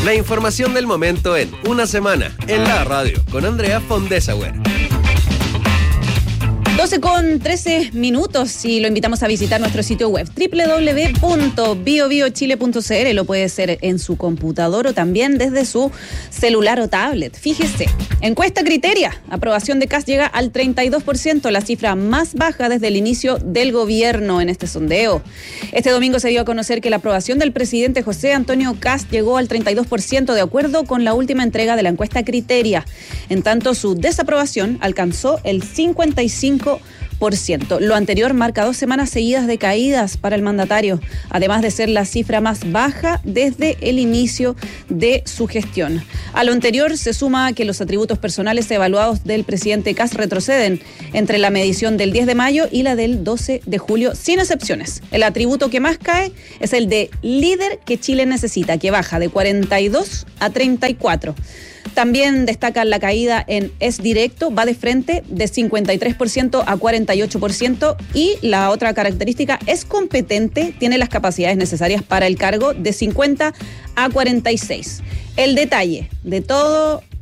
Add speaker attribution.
Speaker 1: La información del momento en una semana, en la radio, con Andrea Fondesauer.
Speaker 2: 12:13 y lo invitamos a visitar nuestro sitio web www.biobiochile.cl. Lo puede hacer en su computador o también desde su celular o tablet. Fíjese, encuesta Criteria, aprobación de Kast llega al 32%, la cifra más baja desde el inicio del gobierno en este sondeo. Este domingo se dio a conocer que la aprobación del presidente José Antonio Kast llegó al 32% de acuerdo con la última entrega de la encuesta Criteria. En tanto, su desaprobación alcanzó el 55%. Lo anterior marca 2 semanas seguidas de caídas para el mandatario, además de ser la cifra más baja desde el inicio de su gestión. A lo anterior se suma que los atributos personales evaluados del presidente Kast retroceden entre la medición del 10 de mayo y la del 12 de julio, sin excepciones. El atributo que más cae es el de líder que Chile necesita, que baja de 42 a 34. También destacan la caída en Es Directo, va de frente de 53% a 48%, y la otra característica, Es Competente, tiene las capacidades necesarias para el cargo, de 50 a 46. El detalle de todo